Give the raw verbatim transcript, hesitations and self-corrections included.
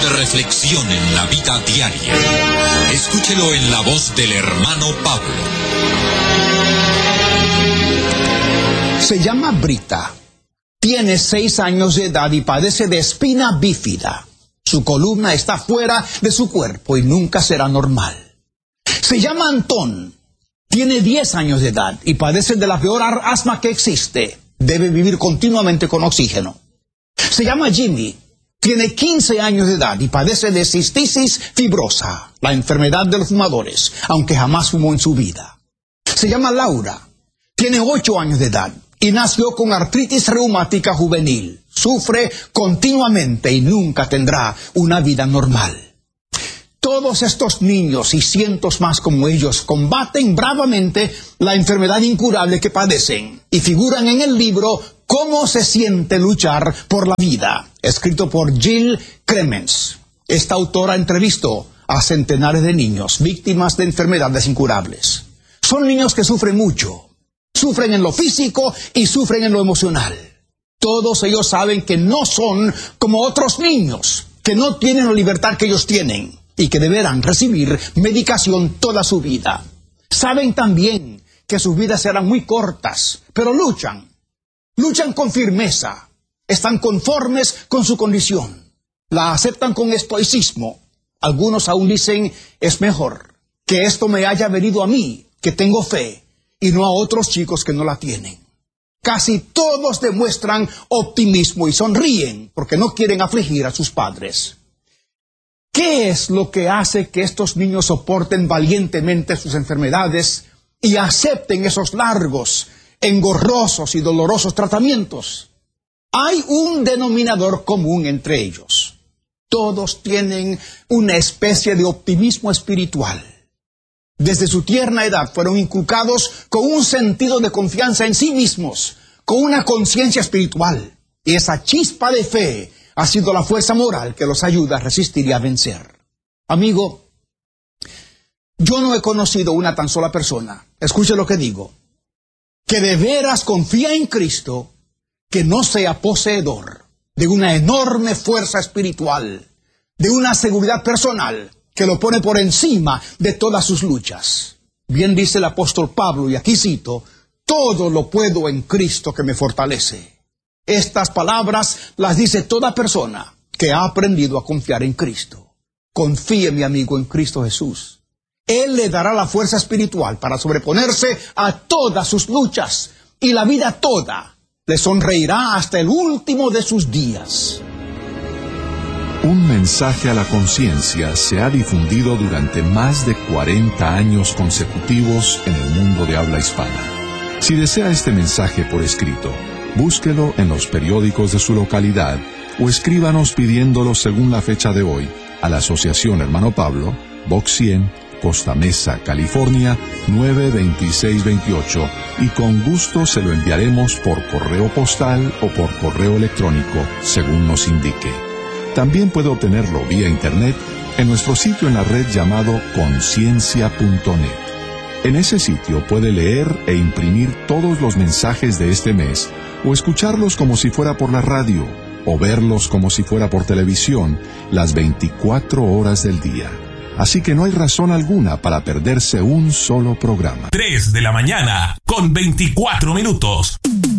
de reflexión en la vida diaria. Escúchelo en la voz del hermano Pablo. Se llama Brita. Tiene seis años de edad y padece de espina bífida. Su columna está fuera de su cuerpo y nunca será normal. Se llama Antón. Tiene diez años de edad y padece de la peor asma que existe. Debe vivir continuamente con oxígeno. Se llama Jimmy. Tiene quince años de edad y padece de cistitis fibrosa, la enfermedad de los fumadores, aunque jamás fumó en su vida. Se llama Laura. Tiene ocho años de edad y nació con artritis reumática juvenil. Sufre continuamente y nunca tendrá una vida normal. Todos estos niños y cientos más como ellos combaten bravamente la enfermedad incurable que padecen y figuran en el libro Cómo se siente luchar por la vida, escrito por Jill Clemens. Esta autora entrevistó a centenares de niños víctimas de enfermedades incurables. Son niños que sufren mucho. Sufren en lo físico y sufren en lo emocional. Todos ellos saben que no son como otros niños, que no tienen la libertad que ellos tienen y que deberán recibir medicación toda su vida. Saben también que sus vidas serán muy cortas, pero luchan. Luchan con firmeza. Están conformes con su condición. La aceptan con estoicismo. Algunos aún dicen, es mejor que esto me haya venido a mí, que tengo fe, y no a otros chicos que no la tienen. Casi todos demuestran optimismo y sonríen porque no quieren afligir a sus padres. ¿Qué es lo que hace que estos niños soporten valientemente sus enfermedades y acepten esos largos, engorrosos y dolorosos tratamientos? Hay un denominador común entre ellos. Todos tienen una especie de optimismo espiritual. Desde su tierna edad fueron inculcados con un sentido de confianza en sí mismos, con una conciencia espiritual. Y esa chispa de fe ha sido la fuerza moral que los ayuda a resistir y a vencer. Amigo, yo no he conocido una tan sola persona, escuche lo que digo, que de veras confía en Cristo, que no sea poseedor de una enorme fuerza espiritual, de una seguridad personal que lo pone por encima de todas sus luchas. Bien dice el apóstol Pablo, y aquí cito, todo lo puedo en Cristo que me fortalece. Estas palabras las dice toda persona que ha aprendido a confiar en Cristo. Confíe, mi amigo, en Cristo Jesús. Él le dará la fuerza espiritual para sobreponerse a todas sus luchas, y la vida toda le sonreirá hasta el último de sus días. Un mensaje a la conciencia se ha difundido durante más de cuarenta años consecutivos en el mundo de habla hispana. Si desea este mensaje por escrito, búsquelo en los periódicos de su localidad o escríbanos pidiéndolo según la fecha de hoy a la Asociación Hermano Pablo, Box cien, Costa Mesa, California, nueve dos seis dos ocho, y con gusto se lo enviaremos por correo postal o por correo electrónico, según nos indique. También puede obtenerlo vía internet en nuestro sitio en la red llamado conciencia punto net. En ese sitio puede leer e imprimir todos los mensajes de este mes, o escucharlos como si fuera por la radio, o verlos como si fuera por televisión, las veinticuatro horas del día. Así que no hay razón alguna para perderse un solo programa. tres de la mañana con veinticuatro minutos.